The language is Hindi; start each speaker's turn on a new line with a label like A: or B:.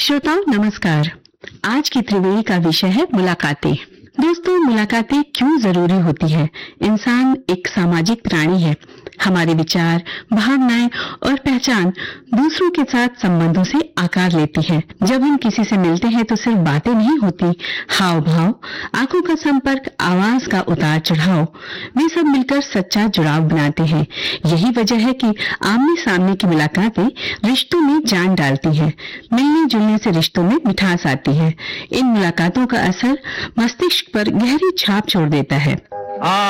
A: श्रोताओं नमस्कार। आज की त्रिवेणी का विषय है मुलाकातें। दोस्तों, मुलाकातें क्यों जरूरी होती है? इंसान एक सामाजिक प्राणी है। हमारे विचार, भावनाएं और पहचान दूसरों के साथ संबंधों से आकार लेती है। जब हम किसी से मिलते हैं तो सिर्फ बातें नहीं होती, हाव भाव, आंखों का संपर्क, आवाज का उतार चढ़ाव, वे सब मिलकर सच्चा जुड़ाव बनाते हैं। यही वजह है कि आमने सामने की मुलाकातें रिश्तों में जान डालती हैं। मिलने जुलने से रिश्तों में मिठास आती है। इन मुलाकातों का असर मस्तिष्क पर गहरी छाप छोड़ देता है।